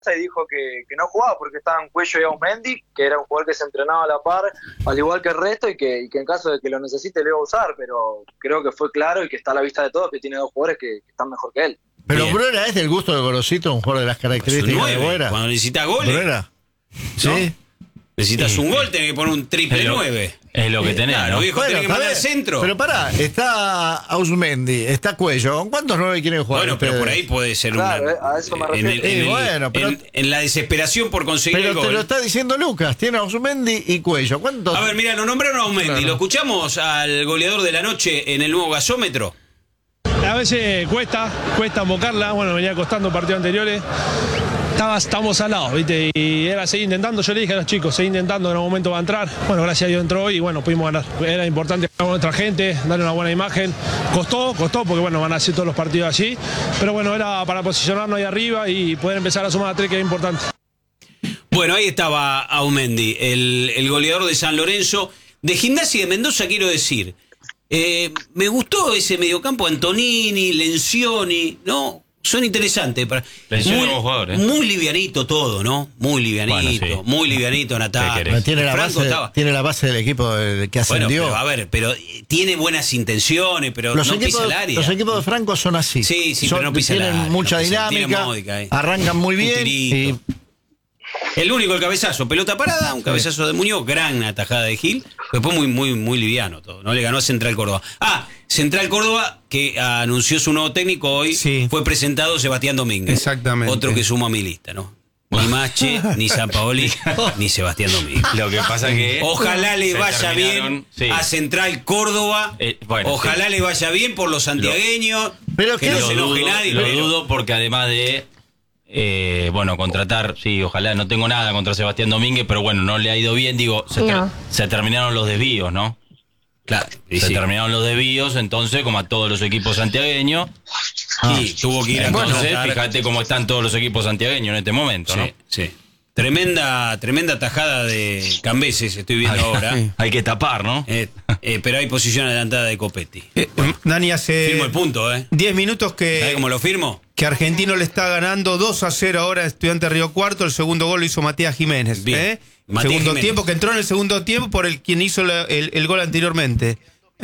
y dijo que no jugaba porque estaban Cuello y Aumendi, que era un jugador que se entrenaba a la par, al igual que el resto, y que en caso de que lo necesite le iba a usar, pero creo que fue claro y que está a la vista de todos que tiene dos jugadores que están mejor que él. Pero Bien. Bruera es del gusto de Gorosito, un jugador de las características 9, de Bruera. cuando necesita goles, Bruera. Sí. ¿no? Necesitas un gol, tenés que poner un triple 9. Es lo que tenés, Claro, ¿no? viejo, tenés que está mandar bien. centro. Pero pará, está Ausmendi, está Cuello. ¿Cuántos 9 quieren jugar? Bueno, pero ustedes? por ahí puede ser Claro, una. a eso me refiero. Bueno, pero- en la desesperación por conseguir Pero el te gol. lo está diciendo Lucas, tiene Ausmendi y Cuello. ¿Cuántos? A ver, mira, lo nombraron a Aumendi. Claro. ¿Lo escuchamos al goleador de la noche en el nuevo gasómetro? A veces cuesta invocarla, bueno, venía costando partidos anteriores. Estábamos al lado, ¿viste? Y era seguir intentando. Yo le dije a los chicos, seguir intentando, en algún momento va a entrar. Bueno, gracias a Dios entró hoy y bueno, pudimos ganar. Era importante ganar con nuestra gente, darle una buena imagen. Costó porque bueno, van a hacer todos los partidos allí. Pero bueno, era para posicionarnos ahí arriba y poder empezar a sumar a 3, que es importante. Bueno, ahí estaba Aumendi, el goleador de San Lorenzo. De Gimnasia de Mendoza, quiero decir, me gustó ese mediocampo, Antonini, Lencioni, ¿no? Son interesantes. Lencioni como jugador, ¿eh? Muy livianito todo, ¿no? Muy livianito, Bueno, sí. muy livianito en ataque. querés? Tiene la, Franco base, estaba. tiene la base del equipo que Bueno, ascendió. pero a ver, pero tiene buenas intenciones, pero los, no equipos, pisa el área. los equipos de Franco son así. Sí, pero no pisa el tienen área, mucha no pisa, dinámica, tiene módica, arrancan muy Un bien. tirito. Y El único, el cabezazo, pelota parada, un cabezazo de Muñoz, gran atajada de Gil, después muy liviano todo, ¿no? Le ganó a Central Córdoba. Central Córdoba, que anunció su nuevo técnico hoy, Sí. fue presentado Sebastián Domínguez. Exactamente. Otro que suma a mi lista, ¿no? Ni Mache, ni Sampaoli, ni Sebastián Domínguez. Lo que pasa que Ojalá le se vaya terminaron- bien sí. a Central Córdoba. Bueno, Ojalá sí. le vaya bien por los santiagueños. Pero que ¿qué no es? se enoje nadie. Lo pero- dudo porque además de contratar, sí, ojalá, no tengo nada contra Sebastián Domínguez, pero bueno, no le ha ido bien, digo, se terminaron los desvíos, ¿no? Claro, y Se sí. terminaron los desvíos, entonces, como a todos los equipos santiagueños. Sí, tuvo que ir a Entonces, contratar. fíjate cómo están todos los equipos santiagueños en este momento, ¿no? Sí, sí. Tremenda tajada de Cambeses, estoy viendo ahora. Hay que tapar, ¿no? Pero hay posición adelantada de Copetti. Dani, hace Firmo el punto, ¿eh? 10 minutos ¿Sabés cómo lo firmo? que Argentino le está ganando 2-0 ahora a Estudiantes Río Cuarto. El segundo gol lo hizo Matías Jiménez. Bien. Matías Segundo Jiménez. tiempo, que entró en el segundo tiempo por quien hizo el gol anteriormente.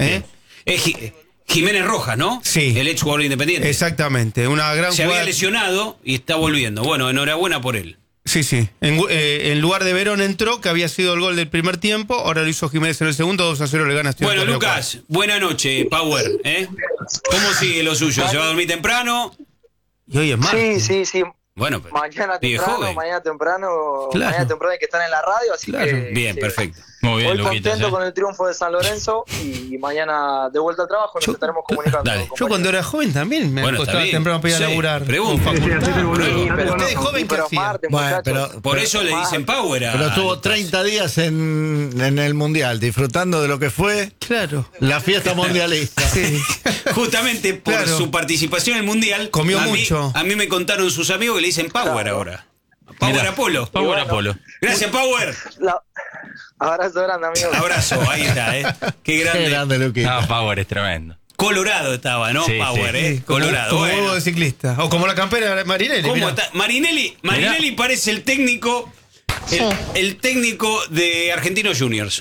Jiménez Rojas, ¿no? Sí. El ex jugador independiente. Exactamente, una gran Se había jugada. lesionado y está volviendo. Bueno, enhorabuena por él. Sí. En lugar de Verón entró, que había sido el gol del primer tiempo. Ahora lo hizo Jiménez en el segundo. 2-0 le gana a Estudiantes Bueno, Río Lucas, buena noche, Power. ¿Cómo sigue lo suyo? ¿Se va a dormir temprano? Cuarto. Y hoy es martes. Sí. Bueno, pero Mañana pibe temprano, joven. mañana temprano Claro. hay que estar en la radio, así Claro. que Bien, sí. perfecto. Muy bien, Hoy Luquitas, contento con el triunfo de San Lorenzo y mañana de vuelta al trabajo nos estaremos comunicando. Dale. compañeros. Yo cuando era joven también me Bueno, está acostaba bien. temprano para ir a Sí, laburar. pregunta. Sí, Pero pero ustedes joven, ¿qué pero hacían? martes, Bueno, muchachos. Por eso le dicen Power a pero tuvo Lucas. 30 días en el Mundial, disfrutando de lo que fue Claro. la fiesta mundialista. Sí. Justamente por Claro. su participación en el Mundial. Comió a mí- mucho. A mí me contaron sus amigos que le dicen Power ahora. Power Mirá. Apolo. Power bueno. Apolo. Gracias, Power. Abrazo grande, amigos. Abrazo, ahí está, ¿eh? Qué grande. Qué grande, Luquita. Power es tremendo. Colorado estaba, ¿no? Sí, Power, sí. ¿eh? Colorado. Como bueno. huevo de ciclista. O como la campera de Marinelli. ¿Cómo mirá. está? Marinelli parece el técnico. El técnico de Argentinos Juniors.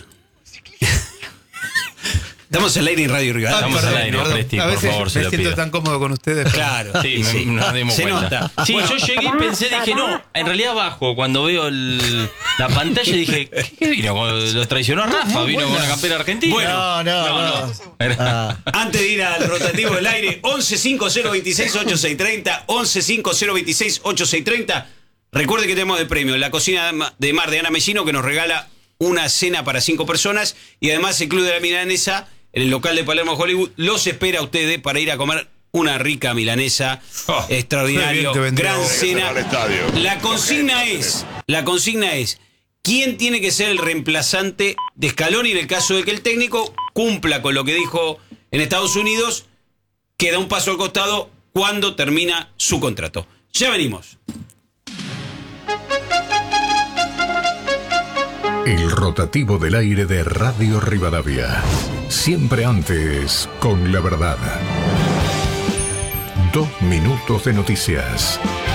Estamos al aire en Radio Rivadavia. Estamos Perdón, al aire, perdón. Presti, A por veces favor, se me lo siento pido. tan cómodo con ustedes. Claro. Sí, nos dimos se cuenta. nota. Sí, Bueno, yo llegué y pensé, dije, no, en realidad bajo, cuando veo la pantalla dije, ¿qué vino? Lo traicionó a Rafa, vino con la campera argentina. Bueno, No. Era- antes de ir al rotativo del aire, 1150268630, 1150268630. Recuerde que tenemos de premio la cocina de mar de Ana Messino, que nos regala una cena para 5 personas, y además el Club de la Milanesa, en el local de Palermo Hollywood, los espera a ustedes para ir a comer una rica milanesa. Extraordinario, qué bien que gran vendrá. cena. La consigna es ¿quién tiene que ser el reemplazante de Scaloni en el caso de que el técnico cumpla con lo que dijo en Estados Unidos, que da un paso al costado cuando termina su contrato? Ya venimos. El rotativo del aire de Radio Rivadavia. Siempre antes con la verdad. 2 minutos de noticias.